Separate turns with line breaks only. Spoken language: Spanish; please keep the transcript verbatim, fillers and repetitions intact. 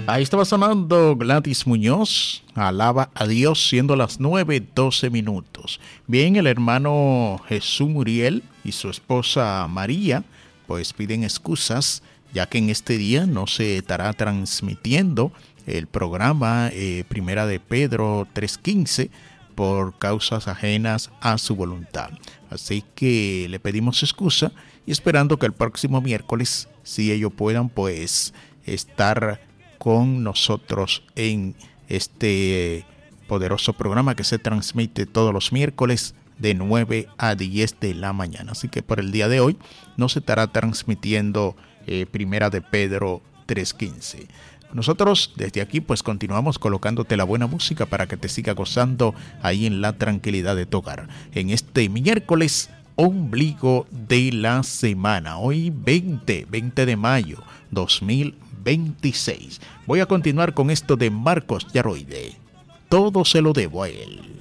Ahí estaba sonando Gladys Muñoz, alaba a Dios, siendo las nueve doce minutos. Bien, el hermano Jesús Muriel y su esposa María pues piden excusas, ya que en este día no se estará transmitiendo el programa eh, Primera de Pedro tres quince por causas ajenas a su voluntad. Así que le pedimos excusa y esperando que el próximo miércoles, si ellos puedan, pues estar con nosotros en este poderoso programa que se transmite todos los miércoles de nueve a diez de la mañana. Así que por el día de hoy no se estará transmitiendo eh, Primera de Pedro tres quince. Nosotros desde aquí pues continuamos colocándote la buena música para que te siga gozando ahí en la tranquilidad de tu hogar. En este miércoles ombligo de la semana, hoy veinte de mayo dos mil veintiséis. Voy a continuar con esto de Marcos Yaroide. Todo se lo debo a él.